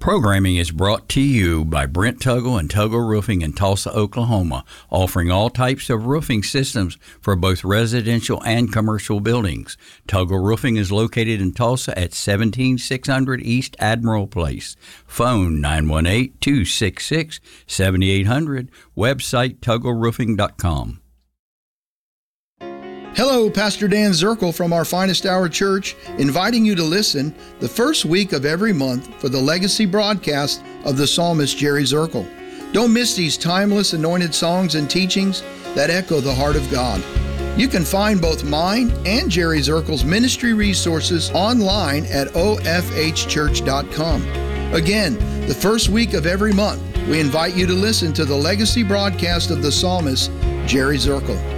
Programming is brought to you by Brent Tuggle and Tuggle Roofing in Tulsa, Oklahoma, offering all types of roofing systems for both residential and commercial buildings. Tuggle Roofing is located in Tulsa at 17600 East Admiral Place. Phone 918-266-7800. Website tuggleroofing.com. Hello, Pastor Dan Zirkle from Our Finest Hour Church, inviting you to listen the first week of every month for the legacy broadcast of the psalmist Jerry Zirkle. Don't miss these timeless anointed songs and teachings that echo the heart of God. You can find both mine and Jerry Zirkle's ministry resources online at ofhchurch.com. Again, the first week of every month, we invite you to listen to the legacy broadcast of the psalmist Jerry Zirkle.